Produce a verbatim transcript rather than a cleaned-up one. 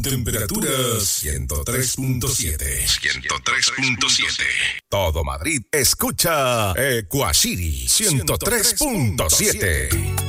temperatura ciento tres punto siete. ciento tres punto siete. Todo Madrid escucha Ecuacity ciento tres punto siete.